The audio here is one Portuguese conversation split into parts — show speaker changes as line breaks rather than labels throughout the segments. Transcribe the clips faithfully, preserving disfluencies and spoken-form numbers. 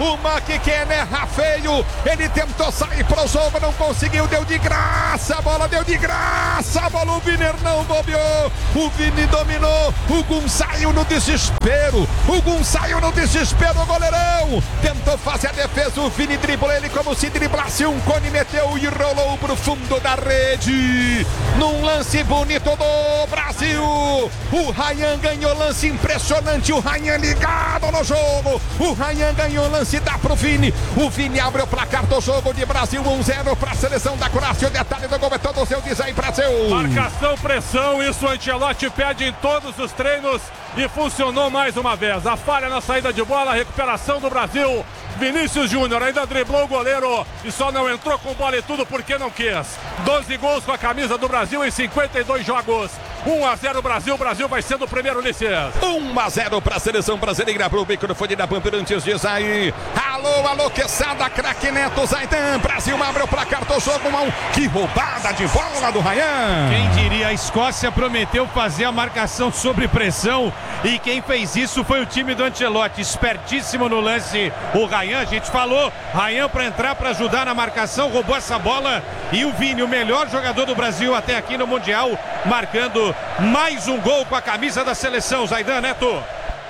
o Maquiquena erra feio, ele tentou sair pro jogo, não conseguiu, deu de graça, a bola deu de graça, a bola o Vini não bobeou, o Vini dominou, o Gum saiu no desespero, o Gum saiu no desespero, o goleirão tentou fazer a defesa, o Vini driblou ele como se driblasse um cone, meteu e rolou pro fundo da rede, num lance bonito do Brasil, o Ryan ganhou lance impressionante, o Ryan ligado no jogo, o Ryan ganhou lance, dá pro Vini, o Vini abre o placar do jogo de Brasil, um a zero para a seleção da Croácia, o detalhe do gol é todo seu, diz aí Brasil.
Marcação, pressão, isso o Ancelotti pede em todos os treinos e funcionou mais uma vez, a falha na saída de bola, a recuperação do Brasil, Vinícius Júnior ainda driblou o goleiro e só não entrou com bola e tudo porque não quis, doze gols com a camisa do Brasil em cinquenta e dois jogos, um a zero Brasil, Brasil vai sendo o primeiro, Ulisses.
um a zero para a seleção brasileira, pro microfone da Bandeirantes, diz aí, alô, alô, quesada, craque Neto, Zaidan, Brasil abre o placar do jogo, um, que roubada de bola do Ryan.
Quem diria, a Escócia prometeu fazer a marcação sobre pressão e quem fez isso foi o time do Ancelotti, espertíssimo no lance, o Ryan, a gente falou, Ryan para entrar, para ajudar na marcação, roubou essa bola e o Vini, o melhor jogador do Brasil até aqui no Mundial, marcando mais um gol com a camisa da seleção, Zaidan, Neto.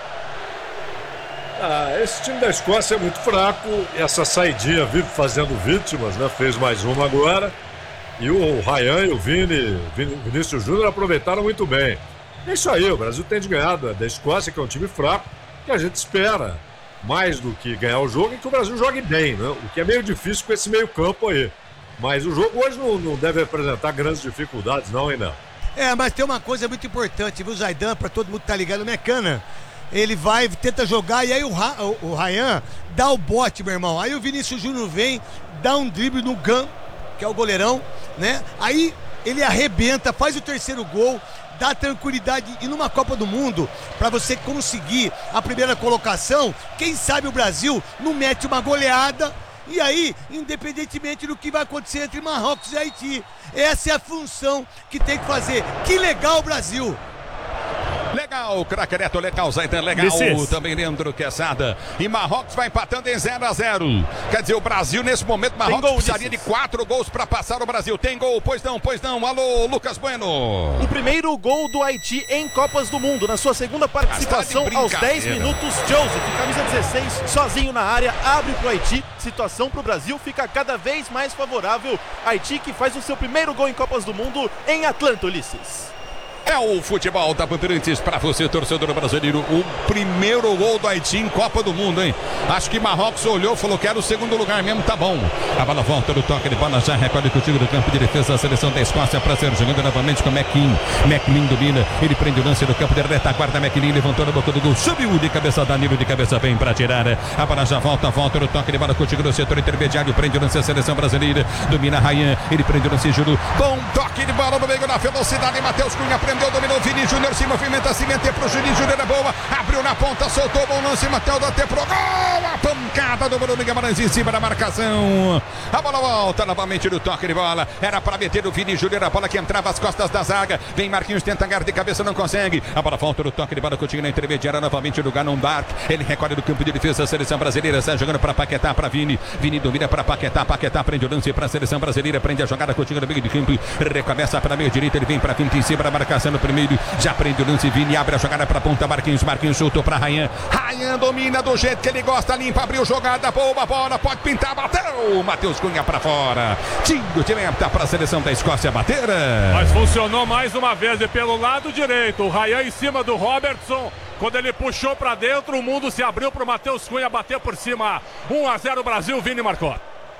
Ah, esse time da Escócia é muito fraco, essa saidinha vive fazendo vítimas, né? Fez mais uma agora, e o Ryan e o Vini, Vini Vinícius Júnior aproveitaram muito bem. É isso aí, o Brasil tem de ganhar da Escócia, que é um time fraco, que a gente espera mais do que ganhar o jogo, e que o Brasil jogue bem, né? O que é meio difícil com esse meio campo aí. Mas o jogo hoje não, não deve apresentar grandes dificuldades, não, hein, não.
É, mas tem uma coisa muito importante, viu, Zaidan, pra todo mundo que tá ligado, não é cana. Ele vai, tenta jogar, e aí o, Ra, o, o Ryan dá o bote, meu irmão. Aí o Vinícius Júnior vem, dá um drible no Gam, que é o goleirão, né? Aí ele arrebenta, faz o terceiro gol, dá tranquilidade. E numa Copa do Mundo, pra você conseguir a primeira colocação, quem sabe o Brasil não mete uma goleada. E aí, independentemente do que vai acontecer entre Marrocos e Haiti, essa é a função que tem que fazer. Que legal, Brasil!
Legal, craque Neto, legal, Zaidan, legal.
Licença.
Também Leandro Quesada. E Marrocos vai empatando em zero a zero. Quer dizer, o Brasil, nesse momento, Marrocos
gol,
precisaria
Ulisses.
de quatro gols para passar o Brasil. Tem gol, pois não, pois não. Alô, Lucas Bueno.
O primeiro gol do Haiti em Copas do Mundo. Na sua segunda participação,
Ah, tá de
aos dez
brincadeira.
minutos, Joseph, camisa dezesseis, sozinho na área, abre pro Haiti. Situação pro Brasil fica cada vez mais favorável. Haiti que faz o seu primeiro gol em Copas do Mundo em Atlanta, Ulisses.
É o futebol da Bandeirantes para você, torcedor brasileiro. O primeiro gol do Haiti em Copa do Mundo, hein? Acho que Marrocos olhou e falou que era o segundo lugar mesmo, tá bom. A bola volta do toque de bola, já recolhe contigo do campo de defesa. A seleção da Escócia para ser jogando novamente com McKean. McKean domina, ele prende o lance do campo de retaguarda. McKean levantou na boca do gol, subiu de cabeça, Danilo de cabeça bem para tirar. A bola já volta, volta do toque de bola contigo no setor intermediário. Prende o lance a seleção brasileira. Domina Ryan, ele prende o lance, Júlio. Bom toque de bola no meio na velocidade. Matheus Cunha prendeu. Dominou, Vini Júnior, se movimenta, se mete pro Juninho Júnior, é boa, abriu na ponta, soltou, bom lance, Matheus até pro gol, a pancada do Bruno Guimarães em cima da marcação, a bola volta novamente no toque de bola, era para meter o Vini Júnior, a bola que entrava às costas da zaga, vem Marquinhos, tenta agarrar de cabeça, não consegue, a bola volta no toque de bola, continua na intermediária, novamente no Ganon Dark, ele recolhe do campo de defesa, a seleção brasileira, sai jogando para Paquetá, para Vini, Vini domina para Paquetá, Paquetá prende o lance para a seleção brasileira, prende a jogada, continua no meio de campo, recomeça para a meia direita, ele vem para Vini em cima da marcação no primeiro, já prende o lance, Vini abre a jogada para ponta, Marquinhos, Marquinhos soltou para Ryan, Ryan domina do jeito que ele gosta, limpa, abriu jogada, boa bola, pode pintar, bateu, Matheus Cunha para fora, tiro de meta para a seleção da Escócia bater.
Mas funcionou mais uma vez e pelo lado direito, o Ryan em cima do Robertson, quando ele puxou para dentro, o mundo se abriu para o Matheus Cunha bater por cima, um a zero Brasil, Vini marcou.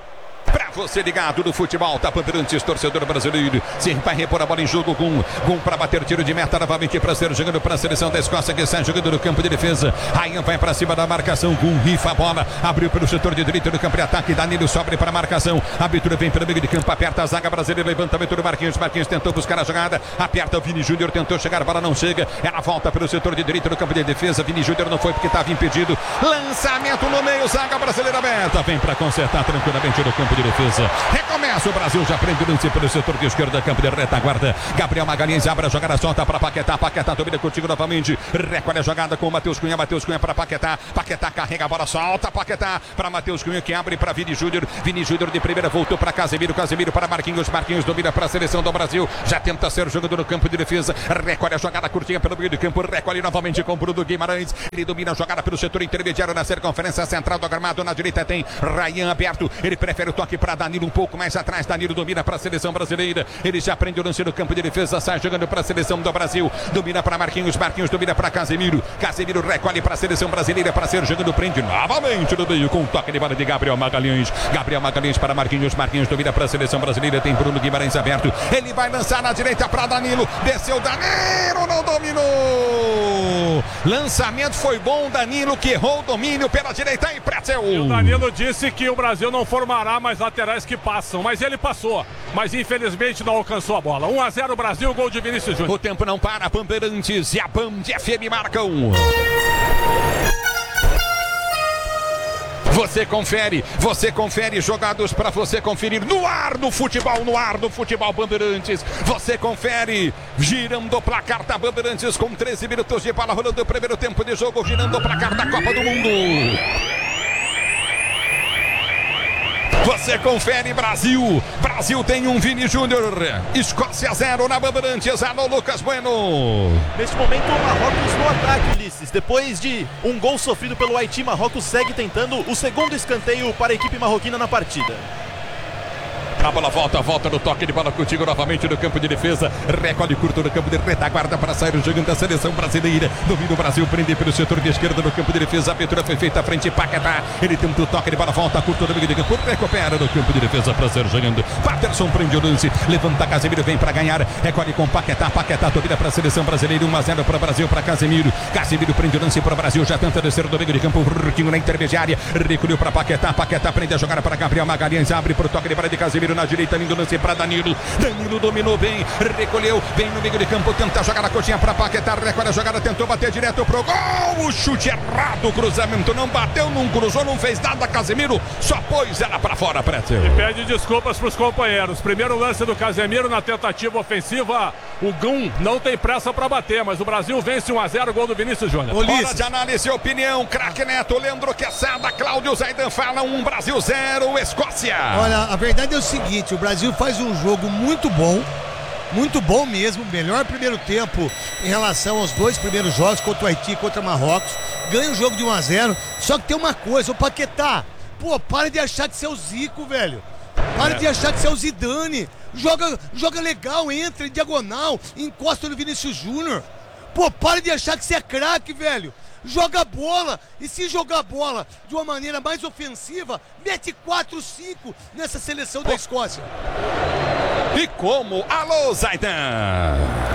Pra você ligado do futebol, tá Bandeirantes, torcedor brasileiro. Se vai repor a bola em jogo com Gum para bater tiro de meta novamente para ser jogando para a seleção da Escócia que sai jogando no campo de defesa. Ryan vai para cima da marcação, Gum rifa a bola, abriu pelo setor de direito do campo de ataque. Danilo sobe para a marcação. A abertura vem pelo meio de campo, aperta a zaga brasileira, levantamento do Marquinhos. Marquinhos tentou buscar a jogada, aperta o Vini Júnior, tentou chegar, a bola não chega. Ela volta pelo setor de direito do campo de defesa. Vini Júnior não foi porque estava impedido. Lançamento no meio, zaga brasileira aberta, vem para consertar tranquilamente no campo de defesa. defesa. Recomeça o Brasil, já prende o lance pelo setor de esquerda, campo de retaguarda. Gabriel Magalhães abre a jogada, solta para Paquetá. Paquetá domina contigo novamente. Recolhe a jogada com o Matheus Cunha. Matheus Cunha para Paquetá. Paquetá carrega a bola, solta Paquetá para Matheus Cunha, que abre para Vini Júnior. Vini Júnior de primeira voltou para Casemiro. Casemiro para Marquinhos. Marquinhos domina para a seleção do Brasil. Já tenta ser jogador no campo de defesa. Recolhe a jogada curtinha pelo meio de campo. Recolhe novamente com o Bruno Guimarães. Ele domina a jogada pelo setor intermediário na circunferência central do gramado. Na direita tem Ryan aberto. Ele prefere o toque para Danilo um pouco mais atrás. Danilo domina para a seleção brasileira. Ele já prende o lance no campo de defesa. Sai jogando para a seleção do Brasil. Domina para Marquinhos. Marquinhos domina para Casemiro. Casemiro recolhe para a seleção brasileira para ser jogando. Prende novamente no meio com o toque de bola de Gabriel Magalhães. Gabriel Magalhães para Marquinhos. Marquinhos domina para a seleção brasileira. Tem Bruno Guimarães aberto. Ele vai lançar na direita para Danilo. Desceu Danilo. Não dominou. Lançamento foi bom. Danilo que errou o domínio pela direita e Pretzel.
E o Danilo disse que o Brasil não formará mais laterais que passam. Mas ele passou. Mas infelizmente não alcançou a bola. um a zero Brasil. Gol de Vinícius Júnior.
O tempo não para. Bandeirantes e a Band F M marcam. Você confere, você confere jogados para você conferir no ar do futebol, no ar do futebol Bandeirantes. Você confere, girando o placar da Bandeirantes com treze minutos de bola rolando o primeiro tempo de jogo, girando o placar da Copa do Mundo. Você confere Brasil. Brasil tem um Vini Júnior. Escócia zero na Bandeirantes. Alô, Lucas Bueno.
Neste momento, o Marrocos no ataque, Ulisses. Depois de um gol sofrido pelo Haiti, Marrocos segue tentando o segundo escanteio para a equipe marroquina na partida.
A bola volta, volta no toque de bola contigo novamente no campo de defesa. Recolhe curto no campo de retaguarda para sair o jogo da seleção brasileira. Domina o Brasil, prende pelo setor de esquerda no campo de defesa. A abertura foi feita à frente, Paquetá. Ele tenta o toque de bola, volta curto no meio de campo. Recupera no campo de defesa para ser jogando. Patterson prende o lance, levanta Casemiro, vem para ganhar. Recolhe com Paquetá, Paquetá domina para a seleção brasileira. um a zero para o Brasil, para Casemiro. Casemiro prende o lance para o Brasil, já tenta descer do meio de campo. Riquinho na intermediária, recolheu para Paquetá. Paquetá prende a jogada para Gabriel Magalhães. Abre para o toque de bola de Casemiro na direita, lindo lance para Danilo. Danilo dominou bem, recolheu, vem no meio de campo, tenta jogar a coxinha para Paquetá, recolhe a jogada, tentou bater direto pro gol. O chute errado, o cruzamento não bateu, não cruzou, não fez nada. Casemiro só pôs ela para fora, Pretzel.
E pede desculpas para os companheiros. Primeiro lance do Casemiro na tentativa ofensiva. O Gum não tem pressa para bater, mas o Brasil vence um a zero, gol do Vinícius Júnior.
Hora de análise e opinião. Craque Neto, Leandro Quesada, Cláudio Zaidan fala um Brasil zero, Escócia.
Olha, a verdade é o seguinte, o Brasil faz um jogo muito bom, muito bom mesmo, melhor primeiro tempo em relação aos dois primeiros jogos, contra o Haiti e contra o Marrocos, ganha o jogo de um a zero, só que tem uma coisa, o Paquetá, pô, para de achar que você é o Zico, velho, para é. de achar que você é o Zidane, joga, joga legal, entra em diagonal, encosta no Vinícius Júnior, pô, para de achar que você é craque, velho. Joga a bola, e se jogar a bola de uma maneira mais ofensiva, mete quatro, cinco nessa seleção da Escócia.
E como? Alô, Zaidan!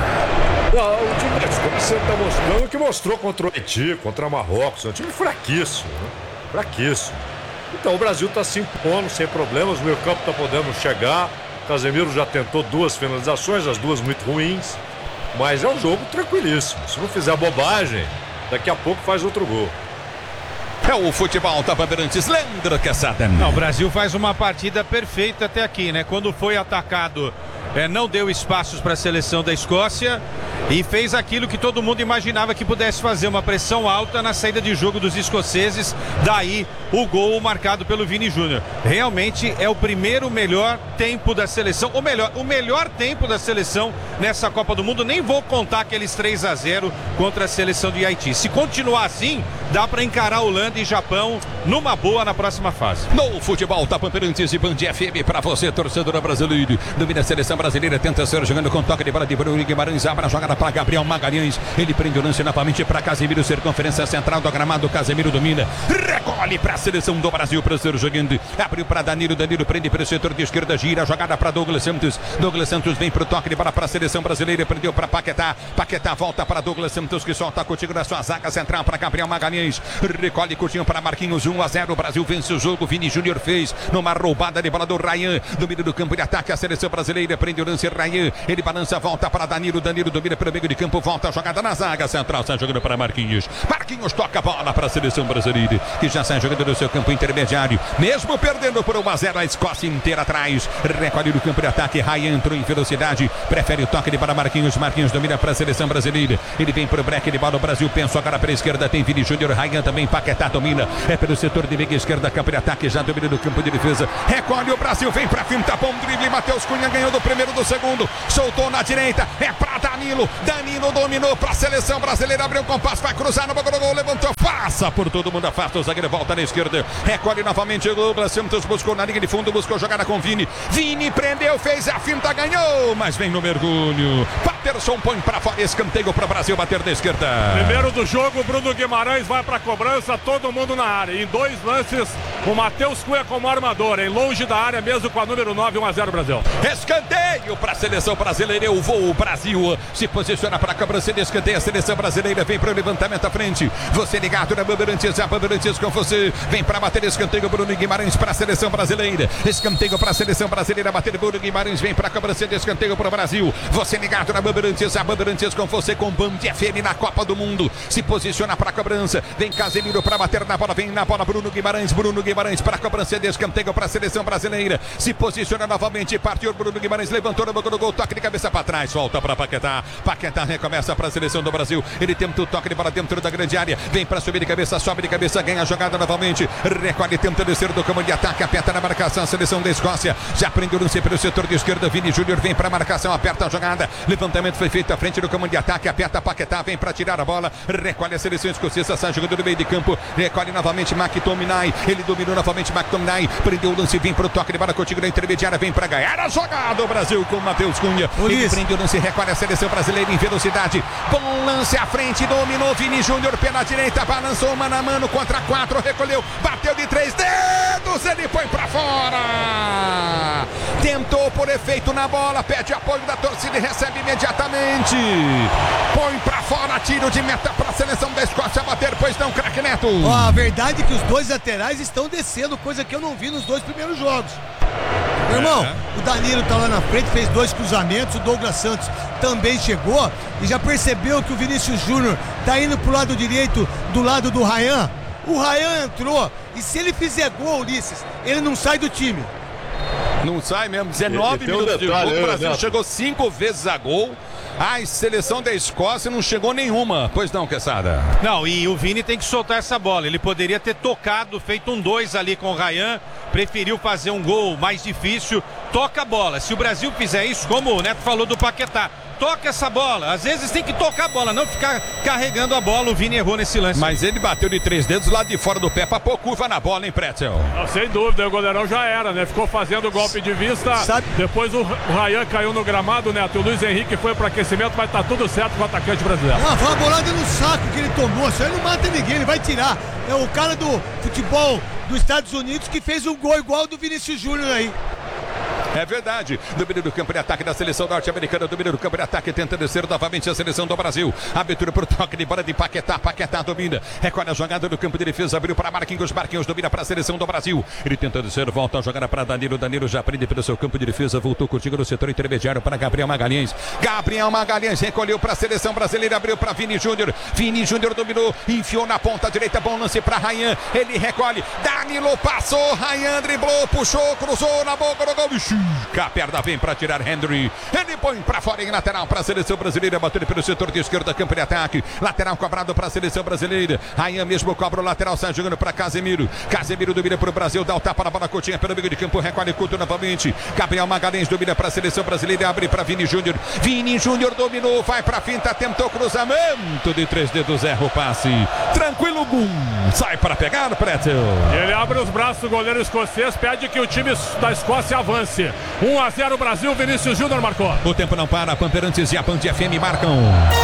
O time da Escócia está mostrando o que mostrou contra o Haiti, contra o Marrocos. É um time fraquíssimo, né? Fraquíssimo. Então o Brasil está se impondo sem problemas, o meio campo está podendo chegar. O Casemiro já tentou duas finalizações, as duas muito ruins. Mas é um jogo tranquilíssimo. Se não fizer bobagem, daqui a pouco faz outro gol.
É o futebol da Bandeirantes, Leandro Quesada.
Não, o Brasil faz uma partida perfeita até aqui, né? Quando foi atacado, é, não deu espaços para a seleção da Escócia e fez aquilo que todo mundo imaginava que pudesse fazer, uma pressão alta na saída de jogo dos escoceses. Daí o gol marcado pelo Vini Júnior. Realmente é o primeiro melhor tempo da seleção, ou melhor, o melhor tempo da seleção nessa Copa do Mundo. Nem vou contar aqueles três a zero contra a seleção de Haiti. Se continuar assim, dá para encarar Holanda e Japão numa boa na próxima fase.
No futebol da Bandeirantes e Band F M para você, torcedor brasileiro. Domina a seleção brasileira, tenta ser jogando com toque de bola de Bruno Guimarães, abre a jogada para Gabriel Magalhães. Ele prende o lance novamente para Casemiro, circunferência central do gramado. Casemiro domina, recolhe para a seleção do Brasil para ser jogando. Abriu para Danilo, Danilo prende para o setor de esquerda, gira a jogada para Douglas Santos. Douglas Santos vem para o toque de bola para a seleção brasileira, prendeu para Paquetá. Paquetá volta para Douglas Santos, que solta contigo na sua zaga central para Gabriel Magalhães. Recolhe curtinho para Marquinhos, um a zero. O Brasil vence o jogo. Vini Júnior fez numa roubada de bola do Ryan. Domina do campo de ataque a seleção brasileira, prende o lance Ryan. Ele balança, volta para Danilo. Danilo domina pelo meio de campo, volta a jogada na zaga central, sai jogando para Marquinhos. Marquinhos toca a bola para a seleção brasileira, que já sai jogando no seu campo intermediário, mesmo perdendo por um a zero, a Escócia inteira atrás. Recolhe no campo de ataque, Ryan entrou em velocidade, prefere o toque de para Marquinhos. Marquinhos domina para a seleção brasileira. Ele vem para o break de bola, o Brasil pensa agora para a esquerda, tem Vini Júnior, Ryan também, Paquetá domina, é pelo setor de meia esquerda, campo de ataque, já domina no campo de defesa. Recolhe o Brasil, vem para finta, bom drible, Matheus Cunha ganhou do primeiro, do segundo, soltou na direita, é para Danilo. Danilo dominou para a seleção brasileira, abriu um compasso, vai cruzar no gol, levantou, passa por todo mundo, afasta o zagueiro, volta na esquerda, recolhe novamente o Douglas Santos, buscou na linha de fundo, buscou jogada com Vini. Vini prendeu, fez a finta, ganhou, mas vem no mergulho. Patterson põe para fora, escanteio para o Brasil bater da esquerda.
Primeiro do jogo, Bruno Guimarães vai para a cobrança, todo mundo na área. Em dois lances, o Matheus Cunha como armador, em longe da área mesmo com a número nove, um a zero Brasil.
Escanteio para a seleção brasileira, eu vou, o Brasil se posiciona para a cobrança de escanteio, a seleção brasileira vem para o levantamento à frente, você ligado na Bandeirantes, a Bandeirantes com você, vem para bater escanteio, Bruno Guimarães para a seleção brasileira, escanteio para a seleção brasileira, bater Bruno Guimarães, vem para a cobrança de escanteio para o Brasil, você ligado na Bandeirantes, a Bandeirantes com você, com Band F M na Copa do Mundo, se posiciona para a cobrança, vem Casemiro para bater na bola, vem na bola Bruno Guimarães, Bruno Guimarães para a cobrança de escanteio para a seleção brasileira, se posiciona novamente, partiu Bruno Guimarães, levantou no gol, toque de cabeça para trás, volta para Paquetá, Paquetá recomeça para a seleção do Brasil, ele tenta o toque de bola dentro da grande área, vem para subir de cabeça, sobe de cabeça, ganha a jogada novamente, recolhe, tenta descer do campo de ataque, aperta na marcação, a seleção da Escócia, já prende o lance pelo setor de esquerda, Vini Júnior vem para a marcação, aperta a jogada, levantamento foi feito à frente do campo de ataque, aperta Paquetá, vem para tirar a bola, recolhe a seleção escocesa, sai jogando no meio de campo, recolhe novamente McTominay, ele dominou novamente McTominay, prendeu o lance, vem para o toque de bola contigo na intermediária, vem para ganhar a jogada, o Brasil com o Matheus Cunha, ele prende o lance, recolhe a seleção brasileira em velocidade, bom lance à frente, dominou Vini Júnior pela direita, balançou mano a mano contra quatro, recolheu, bateu de três dedos, ele põe para fora, tentou por efeito na bola, pede apoio da torcida e recebe imediatamente, põe para fora, tiro de meta para a seleção da Escócia bater, pois não, craque Neto.
Ó, a verdade é que os dois laterais estão descendo, coisa que eu não vi nos dois primeiros jogos. Meu irmão, é. O Danilo tá lá na frente, fez dois cruzamentos, o Douglas Santos também chegou e já percebeu que o Vinícius Júnior tá indo pro lado direito, do lado do Ryan. O Ryan entrou e se ele fizer gol, Ulisses, ele não sai do time.
Não sai mesmo, dezenove minutos de jogo, o Brasil chegou cinco vezes a gol. A seleção da Escócia não chegou nenhuma, pois não, Quesada?
Não, e o Vini tem que soltar essa bola, ele poderia ter tocado, feito um dois ali com o Ryan, preferiu fazer um gol mais difícil, toca a bola, se o Brasil fizer isso, como o Neto falou do Paquetá, toca essa bola, às vezes tem que tocar a bola, não ficar carregando a bola, o Vini errou nesse lance.
Mas ele bateu de três dedos lá de fora do pé pra pôr curva na bola, hein, Pretzel?
Não, sem dúvida, o goleirão já era, né? Ficou fazendo golpe de vista, sabe? Depois o Ryan caiu no gramado, Neto, o Luiz Henrique foi pro aquecimento, mas tá tudo certo com o atacante brasileiro.
Ah, foi uma bolada no saco que ele tomou, isso aí não mata ninguém, ele vai tirar. É o cara do futebol dos Estados Unidos que fez um gol igual ao do Vinícius Júnior aí.
É verdade, domínio do campo de ataque da seleção norte-americana, domínio do campo de ataque, tenta descer novamente a seleção do Brasil, abertura para o toque de bola de Paquetá, Paquetá domina, recolhe a jogada do campo de defesa, abriu para Marquinhos, Marquinhos domina para a seleção do Brasil, ele tenta descer, volta a jogada para Danilo, Danilo já prende pelo seu campo de defesa, voltou contigo no setor intermediário para Gabriel Magalhães, Gabriel Magalhães recolheu para a seleção brasileira, abriu para Vini Júnior, Vini Júnior dominou, enfiou na ponta direita, bom lance para Ryan, ele recolhe, Danilo passou, Ryan driblou, puxou, cruzou na boca do gol, a perna vem para tirar Henry, ele põe para fora em lateral para a seleção brasileira, batendo pelo setor de esquerda, campo de ataque, lateral cobrado para a seleção brasileira, Ryan mesmo cobra o lateral, sai jogando para Casemiro, Casemiro domina para o Brasil, dá o tapa na bola curtinha pelo meio de campo, recolhe culto novamente, Gabriel Magalhães domina para a seleção brasileira, abre para Vini Júnior, Vini Júnior dominou, vai para a finta, tentou cruzamento de três dedos, erra o passe, tranquilo, Gum, sai para pegar, Pretzel.
Ele abre os braços, o goleiro escocês pede que o time da Escócia avance. um a zero Brasil, Vinícius Júnior marcou.
O tempo não para, a Bandeirantes e a Band F M marcam.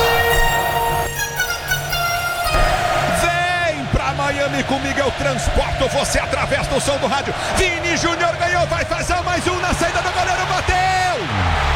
Vem pra Miami comigo, eu transporto você através do som do rádio. Vini Júnior ganhou, vai fazer mais um na saída do goleiro, bateu!